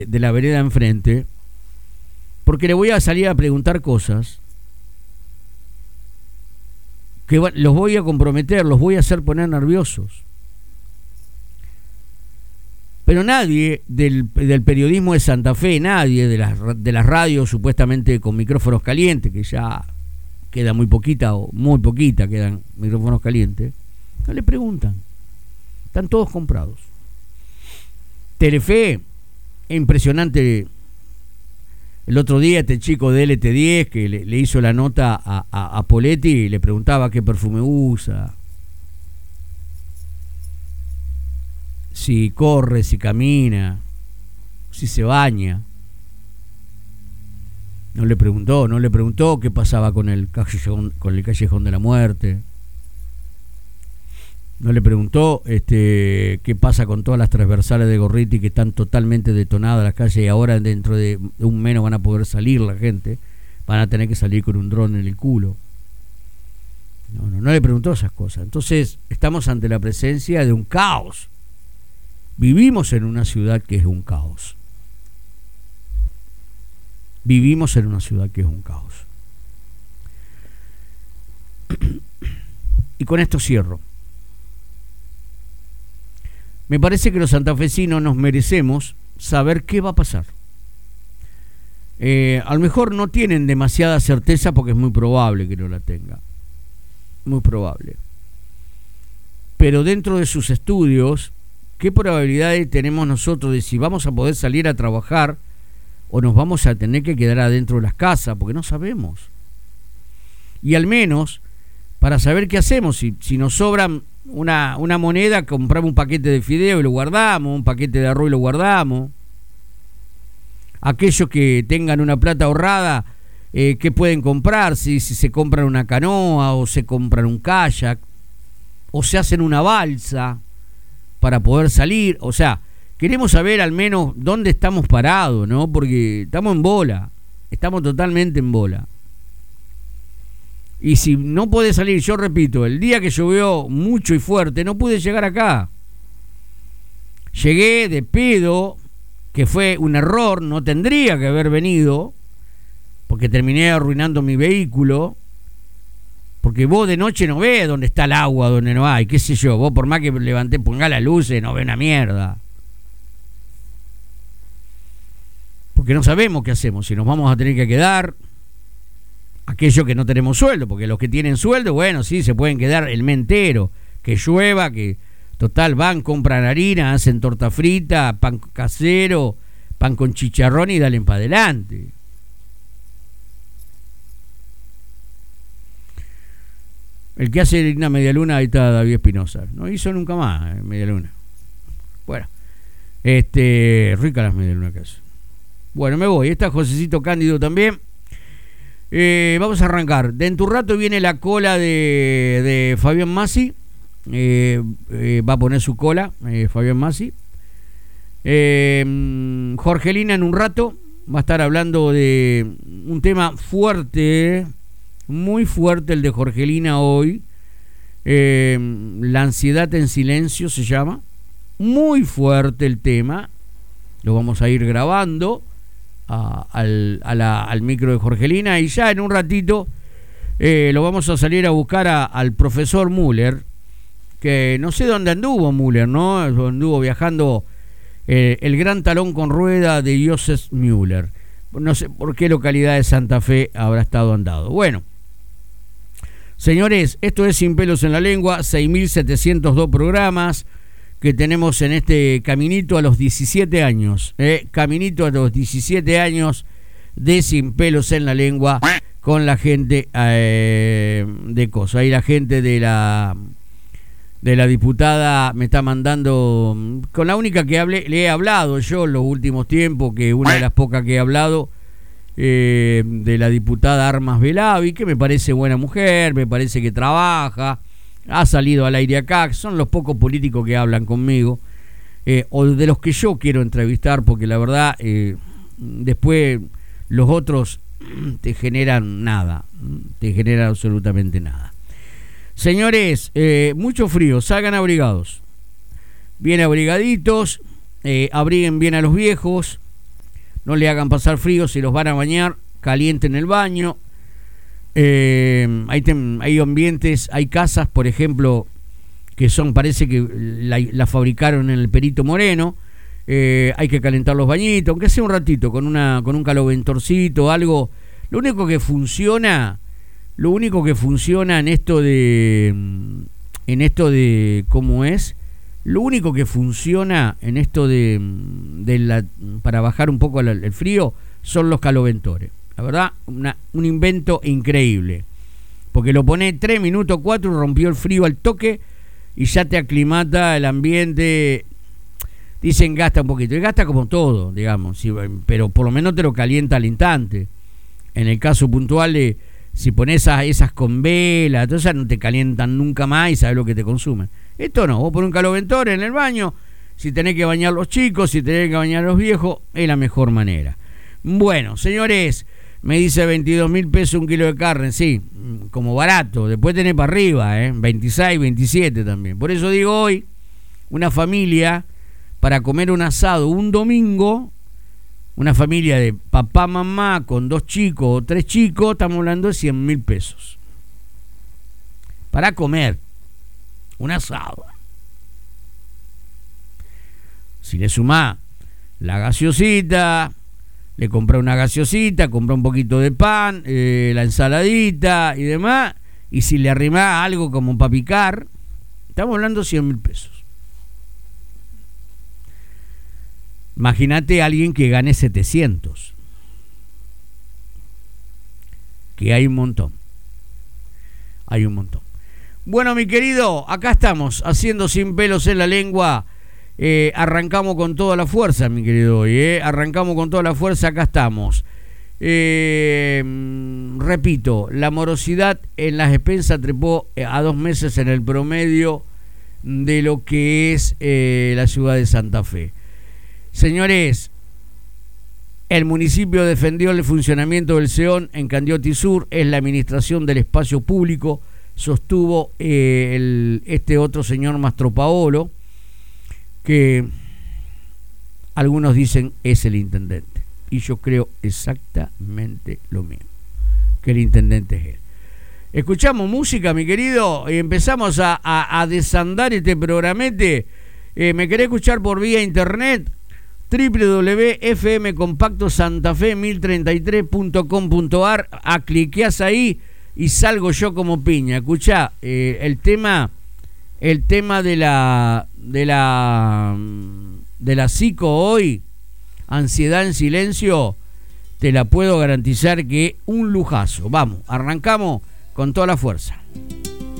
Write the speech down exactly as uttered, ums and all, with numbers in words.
de la vereda enfrente, porque le voy a salir a preguntar cosas que los voy a comprometer, los voy a hacer poner nerviosos. Pero nadie del, del periodismo de Santa Fe, nadie de las, de las radios supuestamente con micrófonos calientes, que ya queda muy poquita o muy poquita quedan micrófonos calientes, no le preguntan. Están todos comprados. Telefe, impresionante. El otro día este chico de L T diez que le, le hizo la nota a, a, a Poletti y le preguntaba qué perfume usa, si corre, si camina, si se baña. No le preguntó, no le preguntó qué pasaba con el callejón, con el callejón de la muerte. No le preguntó este, qué pasa con todas las transversales de Gorriti que están totalmente detonadas las calles y ahora dentro de un mes no van a poder salir la gente, van a tener que salir con un dron en el culo. No, no, no le preguntó esas cosas. Entonces estamos ante la presencia de un caos. Vivimos en una ciudad que es un caos. Vivimos en una ciudad que es un caos. Y con esto cierro. Me parece que los santafesinos nos merecemos saber qué va a pasar. Eh, a lo mejor no tienen demasiada certeza porque es muy probable que no la tenga. Muy probable. Pero dentro de sus estudios, ¿qué probabilidades tenemos nosotros de si vamos a poder salir a trabajar o nos vamos a tener que quedar adentro de las casas? Porque no sabemos. Y al menos, para saber qué hacemos, si, si nos sobran una, una moneda, compramos un paquete de fideo y lo guardamos, un paquete de arroz y lo guardamos. Aquellos que tengan una plata ahorrada, eh, ¿qué pueden comprar? Si, si se compran una canoa o se compran un kayak o se hacen una balsa para poder salir. O sea, queremos saber al menos dónde estamos parados, ¿no? Porque estamos en bola, estamos totalmente en bola. Y si no puede salir, yo repito, el día que llovió mucho y fuerte, no pude llegar acá. Llegué de pedo, que fue un error, no tendría que haber venido, porque terminé arruinando mi vehículo. Porque vos de noche no ves dónde está el agua, donde no hay, qué sé yo. Vos por más que levanté, ponga las luces, no ve una mierda. Porque no sabemos qué hacemos, si nos vamos a tener que quedar. Aquellos que no tenemos sueldo, porque los que tienen sueldo, bueno, sí, se pueden quedar el mes entero. Que llueva, que total van, compran harina, hacen torta frita, pan casero, pan con chicharrón y dalen para adelante. El que hace una media luna, ahí está David Espinosa. No hizo nunca más eh, media luna. Bueno, este, rica las media luna que hace. Bueno, me voy. Está Josecito Cándido también. Eh, vamos a arrancar. De en tu rato viene la cola de, de Fabián Massi. Eh, eh, va a poner su cola, eh, Fabián Massi. Eh, Jorgelina en un rato va a estar hablando de un tema fuerte, muy fuerte el de Jorgelina hoy. Eh, la ansiedad en silencio se llama. Muy fuerte el tema. Lo vamos a ir grabando a, al, a la, al micro de Jorgelina y ya en un ratito eh, lo vamos a salir a buscar a, al profesor Müller, que no sé dónde anduvo Müller, ¿no? Anduvo viajando eh, el gran talón con rueda de Joseph Müller. No sé por qué localidad de Santa Fe habrá estado andado. Bueno, señores, esto es Sin Pelos en la Lengua, seis mil setecientos dos programas que tenemos en este caminito a los diecisiete años, eh, caminito a los diecisiete años de Sin Pelos en la Lengua con la gente eh, de Cosa. Ahí la gente de la de la diputada me está mandando, con la única que hablé, le he hablado yo en los últimos tiempos, que una de las pocas que he hablado, eh, de la diputada Armas Velavi, que me parece buena mujer, me parece que trabaja, ha salido al aire acá, son los pocos políticos que hablan conmigo, eh, o de los que yo quiero entrevistar, porque la verdad, eh, después los otros te generan nada, te generan absolutamente nada. Señores, eh, mucho frío, salgan abrigados, bien abrigaditos, eh, abriguen bien a los viejos, no le hagan pasar frío, si los van a bañar, calienten el baño. Eh, hay, tem, hay ambientes, hay casas, por ejemplo, que son, parece que la, la fabricaron en el Perito Moreno. Eh, hay que calentar los bañitos, aunque sea un ratito, con una con un caloventorcito, algo. Lo único que funciona, lo único que funciona en esto de, en esto de, ¿cómo es? Lo único que funciona en esto de, de la, para bajar un poco el, el frío, son los caloventores. La verdad, una, un invento increíble. Porque lo pone tres minutos, cuatro, rompió el frío al toque y ya te aclimata el ambiente. Dicen gasta un poquito, y gasta como todo, digamos, sí, pero por lo menos te lo calienta al instante. En el caso puntual de si pones esas, esas con vela, todas esas no te calientan nunca más y sabes lo que te consumen. Esto no, vos pones un caloventor en el baño, si tenés que bañar los chicos, si tenés que bañar los viejos, es la mejor manera. Bueno, señores, me dice veintidós mil pesos un kilo de carne, sí, como barato, después tenés para arriba, ¿eh? veintiséis, veintisiete también. Por eso digo hoy, una familia para comer un asado un domingo, una familia de papá, mamá, con dos chicos o tres chicos, estamos hablando de cien mil pesos. Para comer un asado. Si le sumás la gaseosita, le compré una gaseosita, compré un poquito de pan, eh, la ensaladita y demás, y si le arrimás algo como para picar, estamos hablando de cien mil pesos. Imagínate a alguien que gane setecientos. Que hay un montón. Hay un montón. Bueno, mi querido, acá estamos, haciendo Sin Pelos en la Lengua. Eh, arrancamos con toda la fuerza, mi querido hoy. Eh. Arrancamos con toda la fuerza, acá estamos. Eh, repito, la morosidad en las expensas trepó a dos meses en el promedio de lo que es eh, la ciudad de Santa Fe. Señores, el municipio defendió el funcionamiento del SEON en Candioti Sur, es la administración del espacio público, sostuvo eh, el, este otro señor Mastropaolo, que algunos dicen es el intendente, y yo creo exactamente lo mismo, que el intendente es él. Escuchamos música, mi querido, y empezamos a, a, a desandar este programete. Eh, ¿Me querés escuchar por vía internet? doble u doble u doble u punto f m compacto santa fe mil treinta y tres punto com punto a r. A cliqueás ahí y salgo yo como piña. Escuchá, eh, el tema el tema de la de la de la psico hoy, ansiedad en silencio, te la puedo garantizar que un lujazo. Vamos, arrancamos con toda la fuerza.